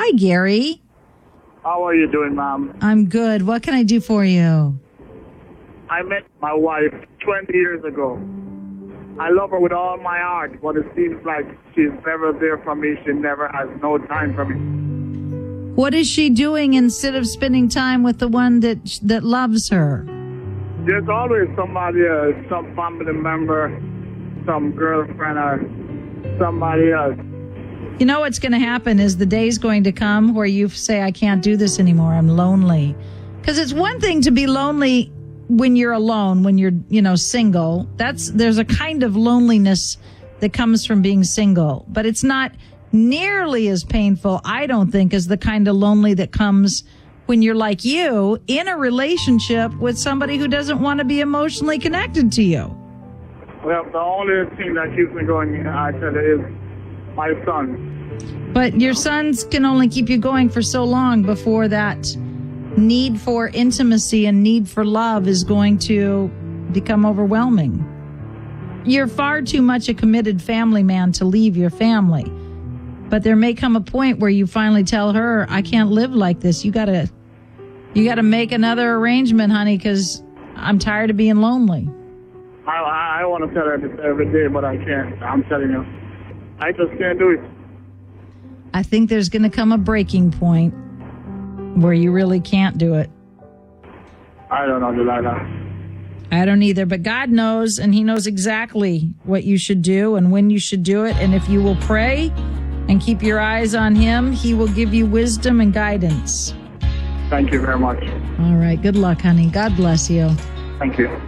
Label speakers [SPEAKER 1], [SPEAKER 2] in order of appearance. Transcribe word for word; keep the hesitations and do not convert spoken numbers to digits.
[SPEAKER 1] Hi, Gary.
[SPEAKER 2] How are you doing, ma'am?
[SPEAKER 1] I'm good. What can I do for you?
[SPEAKER 2] I met my wife twenty years ago. I love her with all my heart, but it seems like she's never there for me. She never has no time for me.
[SPEAKER 1] What is she doing instead of spending time with the one that that loves her?
[SPEAKER 2] There's always somebody, uh, some family member, some girlfriend, or somebody else.
[SPEAKER 1] You know what's going to happen is the day's going to come where you say, I can't do this anymore. I'm lonely. Because it's one thing to be lonely when you're alone, when you're, you know, single. That's there's a kind of loneliness that comes from being single. But it's not nearly as painful, I don't think, as the kind of lonely that comes when you're like you in a relationship with somebody who doesn't want to be emotionally connected to you.
[SPEAKER 2] Well, the only thing that keeps me going, I tell you, is my son.
[SPEAKER 1] But your sons can only keep you going for so long before that need for intimacy and need for love is going to become overwhelming. You're far too much a committed family man to leave your family. But there may come a point where you finally tell her, I can't live like this. You gotta, you gotta make another arrangement, honey, because I'm tired of being lonely.
[SPEAKER 2] I, I, I want to tell her this every day, but I can't. I'm telling you. I just can't do it.
[SPEAKER 1] I think there's going to come a breaking point where you really can't do it.
[SPEAKER 2] I don't know, Delilah.
[SPEAKER 1] I don't either, but God knows, and he knows exactly what you should do and when you should do it. And if you will pray and keep your eyes on him, he will give you wisdom and guidance.
[SPEAKER 2] Thank you very much.
[SPEAKER 1] All right. Good luck, honey. God bless you.
[SPEAKER 2] Thank you.